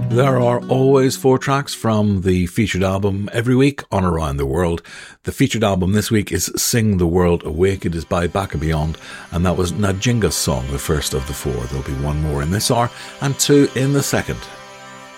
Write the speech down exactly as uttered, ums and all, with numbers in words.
There are always four tracks from the featured album every week on Around the World. The featured album this week is Sing the World Awake. It is by Back and Beyond, and that was Njinga's song, the first of the four. There'll be one more in this hour and two in the second.